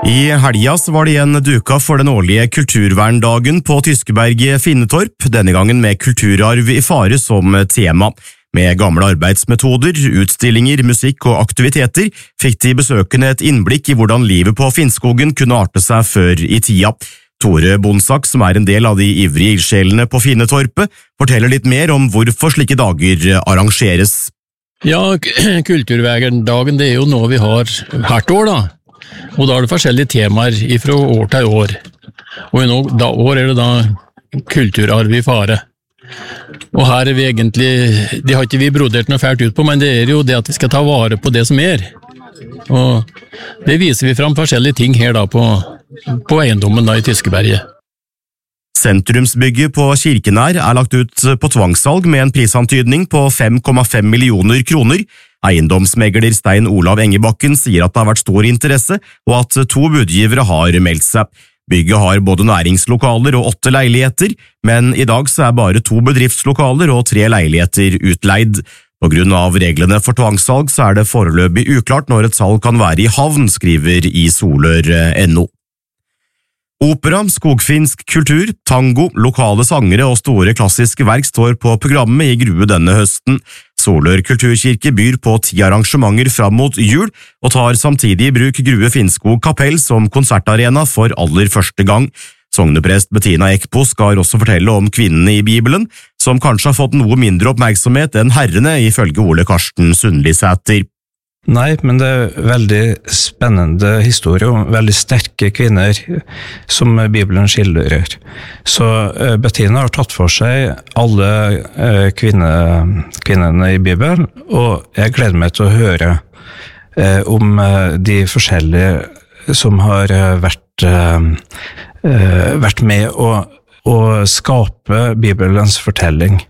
I helga så var det igjen duka for den årlige kulturverndagen på Tyskeberget Finnetorp, denne gangen med kulturarv i fare som tema. Med gamle arbeidsmetoder, utstillinger, musikk og aktiviteter fikk de besøkende et innblikk i hvordan livet på Finnskogen kunne arte seg før i tida. Tore Bonsak, som er en del av de ivrige ildsjelene på Finnetorpet, forteller litt mer om hvorfor slike dager arrangeres. Ja, kulturverndagen det er jo noe vi har hvert år da. Og da er det forskjellige temaer fra år til år. Og i noen år er det da kulturarv i fare. Og her er vi egentlig, det har ikke vi brodert noe fælt ut på, men det er jo det at vi skal ta vare på det som er. Og det viser vi fram forskjellige ting her da på eiendommen da i Tyskeberget. Sentrumsbygget på Kirkenær er lagt ut på tvangssalg med en prisantydning på 5,5 millioner kroner. Eiendomsmegler Stein Olav Engebakken sier at det har vært stor interesse, og at 2 budgivere har meldt seg. Bygget har både næringslokaler og 8 leiligheter, men i dag så er bare 2 bedriftslokaler og 3 leiligheter utleid. På grunn av reglene for tvangssalg så er det foreløpig uklart når et salg kan være i havn, skriver i Solør.no. Opera, skogfinsk kultur, tango, lokale sangere og store klassiske verk står på programmet i Grue denne høsten. Solør kulturkirke byr på 10 arrangementer fram mot jul, og tar samtidig i bruk Grue Finnskog kapell som konsertarena for aller første gang. Sogneprest Bettina Ekpo skal også fortelle om kvinnene i Bibelen, som kanskje har fått noe mindre oppmerksomhet enn herrene, ifølge Ole Karsten Sundlisæter. Nei, men det er veldig spennende historie om veldig sterke kvinner som Bibelen skildrer. Så Bettina har tatt for seg alle kvinnene i Bibelen, og jeg gleder meg til å høre om de forskjellige som har vært med å skape Bibelens fortelling.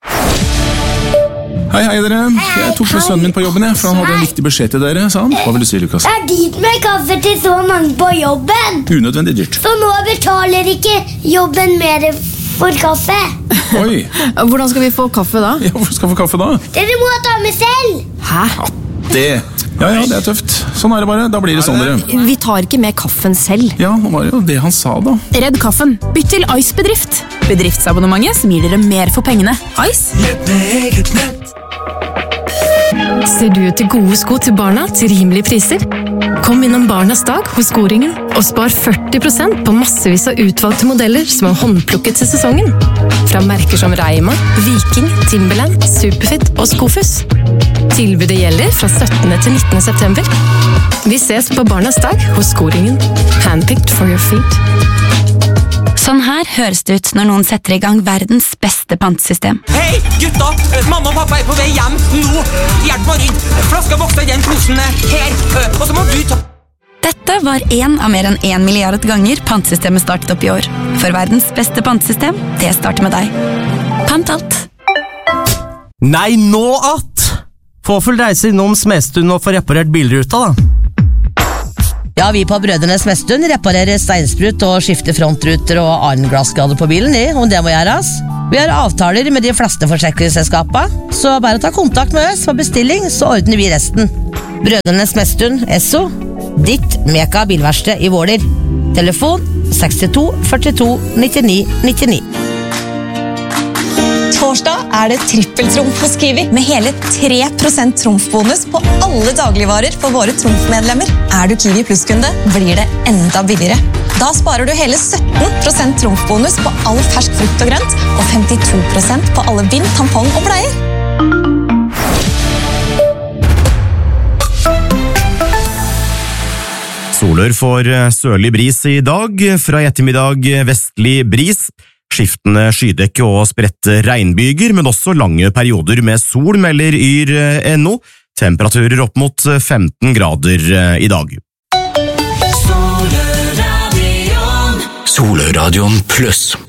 Hei dere, jeg tok med sønnen min på jobben, for han hadde en viktig beskjed til dere, sa han. Hva vil du si, Lukas? Det er dyrt med kaffe til så mange på jobben. Unødvendig dyrt. Så nå betaler ikke jobben mer for kaffe. Oi. Hvordan skal vi få kaffe da? Ja, hvor skal vi få kaffe da? Dere må ta med selv. Hæ? Ja, det er tøft. Sånn er det bare, da blir det sånn dere. Vi tar ikke med kaffen selv. Ja, det var jo det han sa da. Redd kaffen. Bytt til Ice Bedrift. Bedriftsabonnementet som gir dere mer for pengene. Ice. Nett med eget nett. Ser du etter gode sko til barna til rimelige priser? Kom innom Barnas dag hos Skoringen og spar 40% på massevis av utvalgte modeller som er håndplukket til sesongen. Fra merker som Reima, Viking, Timberland, Superfit og Skofus. Tilbudet gjelder fra 17. til 19. september. Vi ses på Barnas dag hos Skoringen. Handpicked for your feet. Sånn her høres det ut når noen setter i gang verdens beste pantesystem. Hei, gutta! Mamma og pappa er på vei hjem nå! Hjelp meg rydde! Flaska vokser i den posen her, og så må du ta... Dette var en av mer enn 1 milliard ganger pantesystemet startet opp i år. For verdens beste pantesystem, det starter med deg. Pant alt. Nei, nå at! Få full reise innom Smestund og få reparert bilruta da. Ja, vi på Brødrenes Smestund reparerer steinsprut og skifter frontruter og annen glassskade på bilen, om det må gjøres. Vi har avtaler med de fleste forsikringsselskapene, så bare ta kontakt med oss for bestilling, så ordner vi resten. Brødrenes Smestund, Esso, ditt Meka bilverksted i Våler. Telefon 62 42 99 99. Torsdag er det trippeltrumf hos Kiwi, med hele 3% trumfbonus på alle dagligvarer for våre trumfmedlemmer. Er du Kiwi Plus-kunde, blir det enda billigere. Da sparer du hele 17% trumfbonus på all fersk frukt og grønt, og 52% på alle bind, tampong og bleier. Solør får sørlig bris i dag, fra ettermiddag vestlig bris. Skiftende skydekke og spredte regnbyger, men også lange perioder med sol, melder Yr.no. Temperaturer opp mot 15 grader i dag. Solørradion Pluss.